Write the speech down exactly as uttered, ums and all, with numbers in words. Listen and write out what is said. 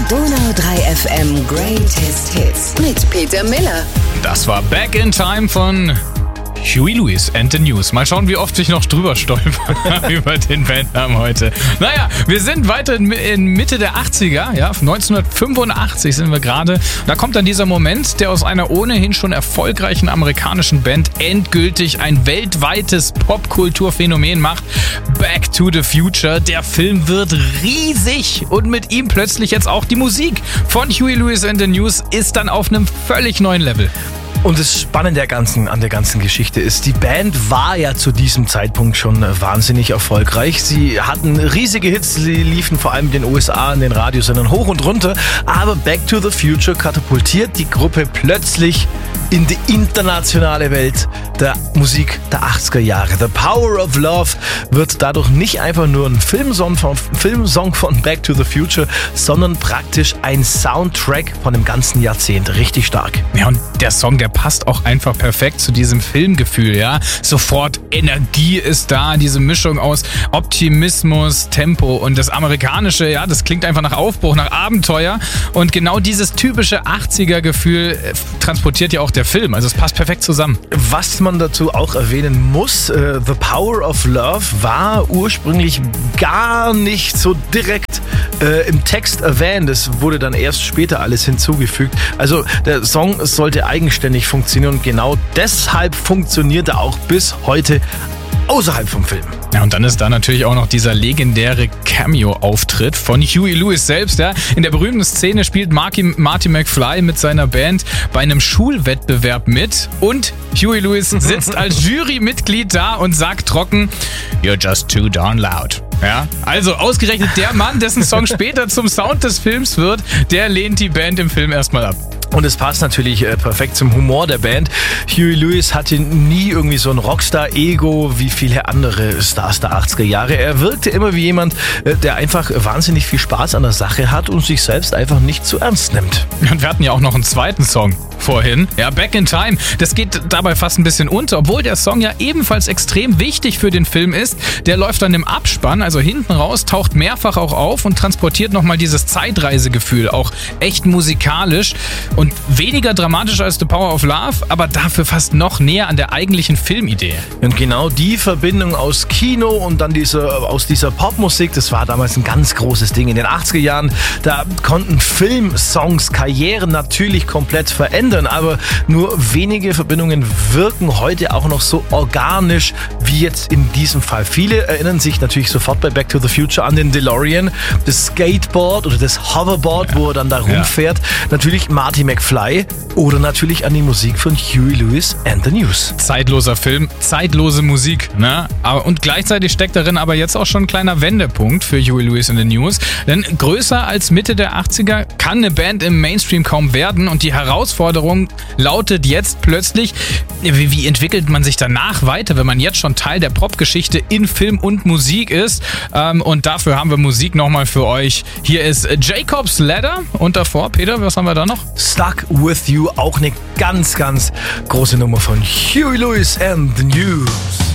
Donau drei F M Greatest Hits mit Peter Miller. Das war Back in Time von Huey Lewis and the News. Mal schauen, wie oft ich noch drüber stolper über den Bandnamen heute. Naja, wir sind weiter in, in Mitte der achtziger, ja, neunzehnhundertfünfundachtzig sind wir gerade. Da kommt dann dieser Moment, der aus einer ohnehin schon erfolgreichen amerikanischen Band endgültig ein weltweites Popkulturphänomen macht. Back to the Future. Der Film wird riesig und mit ihm plötzlich jetzt auch die Musik von Huey Lewis and the News ist dann auf einem völlig neuen Level. Und das Spannende der ganzen, an der ganzen Geschichte ist, die Band war ja zu diesem Zeitpunkt schon wahnsinnig erfolgreich. Sie hatten riesige Hits, sie liefen vor allem in den U S A in den Radiosendern hoch und runter. Aber Back to the Future katapultiert die Gruppe plötzlich in die internationale Welt der Musik der achtziger Jahre. The Power of Love wird dadurch nicht einfach nur ein Filmsong von, Filmsong von Back to the Future, sondern praktisch ein Soundtrack von dem ganzen Jahrzehnt. Richtig stark. Ja, und der Song, der passt auch einfach perfekt zu diesem Filmgefühl, ja. Sofort Energie ist da, diese Mischung aus Optimismus, Tempo und das Amerikanische, ja, das klingt einfach nach Aufbruch, nach Abenteuer. Und genau dieses typische achtziger-Gefühl transportiert ja auch der Film. Also es passt perfekt zusammen. Was man dazu auch erwähnen muss, äh, The Power of Love war ursprünglich gar nicht so direkt äh, im Text erwähnt. Es wurde dann erst später alles hinzugefügt. Also der Song sollte eigenständig funktionieren und genau deshalb funktioniert er auch bis heute außerhalb vom Film. Ja, und dann ist da natürlich auch noch dieser legendäre Cameo-Auftritt von Huey Lewis selbst. Ja. In der berühmten Szene spielt Marky, Marty McFly mit seiner Band bei einem Schulwettbewerb mit und Huey Lewis sitzt als Jurymitglied da und sagt trocken, "You're just too darn loud." Ja, also ausgerechnet der Mann, dessen Song später zum Sound des Films wird, der lehnt die Band im Film erstmal ab. Und es passt natürlich äh, perfekt zum Humor der Band. Huey Lewis hatte nie irgendwie so ein Rockstar-Ego wie viele andere Stars der achtziger Jahre. Er wirkte immer wie jemand, äh, der einfach wahnsinnig viel Spaß an der Sache hat und sich selbst einfach nicht zu ernst nimmt. Und wir hatten ja auch noch einen zweiten Song vorhin. Ja, Back in Time. Das geht dabei fast ein bisschen unter, obwohl der Song ja ebenfalls extrem wichtig für den Film ist. Der läuft dann im Abspann, also hinten raus, taucht mehrfach auch auf und transportiert nochmal dieses Zeitreisegefühl, auch echt musikalisch. Und weniger dramatisch als The Power of Love, aber dafür fast noch näher an der eigentlichen Filmidee. Und genau die Verbindung aus Kino und dann diese, aus dieser Popmusik, das war damals ein ganz großes Ding. In den achtziger Jahren, da konnten Filmsongs Karrieren natürlich komplett verändern, aber nur wenige Verbindungen wirken heute auch noch so organisch wie jetzt in diesem Fall. Viele erinnern sich natürlich sofort bei Back to the Future an den DeLorean, das Skateboard oder das Hoverboard, ja, wo er dann da rumfährt. Ja. Natürlich Marty McFly oder natürlich an die Musik von Huey Lewis and the News. Zeitloser Film, zeitlose Musik, ne? Und gleichzeitig steckt darin aber jetzt auch schon ein kleiner Wendepunkt für Huey Lewis and the News, denn größer als Mitte der achtziger kann eine Band im Mainstream kaum werden und die Herausforderung lautet jetzt plötzlich, wie, wie entwickelt man sich danach weiter, wenn man jetzt schon Teil der Popgeschichte in Film und Musik ist, und dafür haben wir Musik nochmal für euch. Hier ist Jacob's Ladder und davor, Peter, was haben wir da noch? Stuck With You, auch eine ganz, ganz große Nummer von Huey Lewis and the News.